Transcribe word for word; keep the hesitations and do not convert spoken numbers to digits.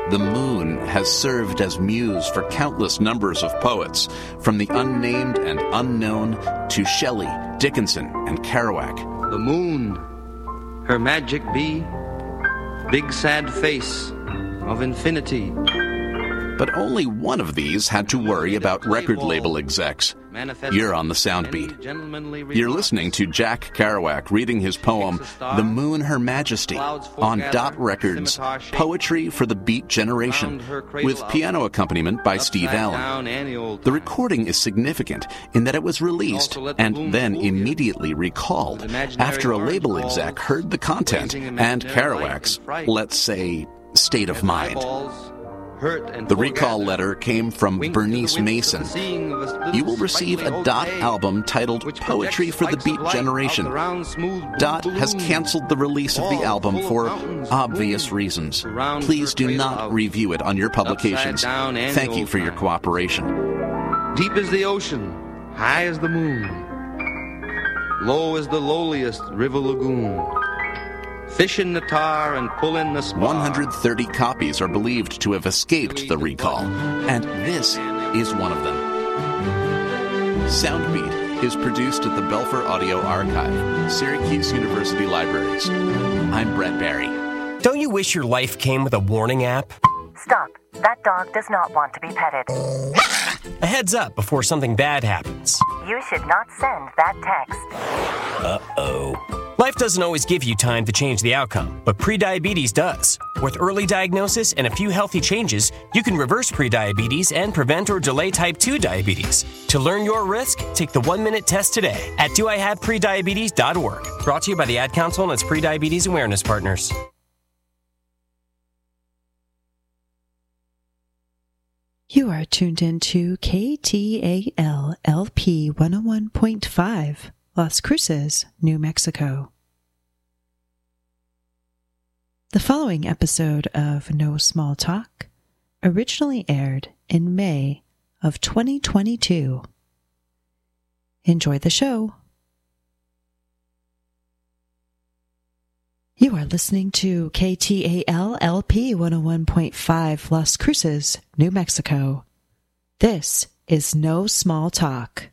The moon has served as muse for countless numbers of poets, from the unnamed and unknown to Shelley, Dickinson, and Kerouac. The moon, her magic be, big sad face of infinity. But only one of these had to worry about record label execs. You're on the Soundbeat. You're listening to Jack Kerouac reading his poem, The Moon, Her Majesty, on Dot Records, Poetry for the Beat Generation, with piano accompaniment by Steve Allen. The recording is significant in that it was released and then immediately recalled after a label exec heard the content and Kerouac's, let's say, state of mind. The recall letter came from Bernice Mason. You will receive a Dot album titled Poetry for the Beat Generation. Dot has canceled the release of the album for obvious reasons. Please do not review it on your publications. Thank you for your cooperation. Deep as the ocean, high as the moon, low as the lowliest river lagoon. Fish in the tar and pull in the spar. one hundred thirty copies are believed to have escaped the recall, and this is one of them. Soundbeat is produced at the Belfer Audio Archive, Syracuse University Libraries. I'm Brett Barry. Don't you wish your life came with a warning app? Stop. That dog does not want to be petted. A heads up before something bad happens. You should not send that text. Uh-oh. Life doesn't always give you time to change the outcome, but prediabetes does. With early diagnosis and a few healthy changes, you can reverse prediabetes and prevent or delay type two diabetes. To learn your risk, take the one-minute test today at do I have prediabetes dot org. Brought to you by the Ad Council and its prediabetes awareness partners. You are tuned into K T A L L P one oh one point five, Las Cruces, New Mexico. The following episode of No Small Talk originally aired in May of twenty twenty-two. Enjoy the show. You are listening to K T A L L P one oh one point five, Las Cruces, New Mexico. This is No Small Talk.